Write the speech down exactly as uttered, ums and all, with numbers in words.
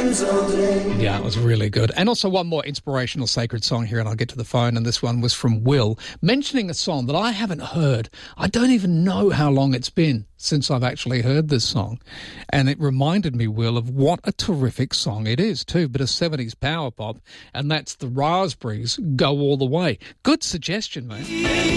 Yeah, it was really good. And also one more inspirational sacred song here, and I'll get to the phone, and this one was from Will, mentioning a song that I haven't heard. I don't even know how long it's been since I've actually heard this song. And it reminded me, Will, of what a terrific song it is, too. Bit of seventies power pop, and that's the Raspberries, Go All the Way. Good suggestion, mate.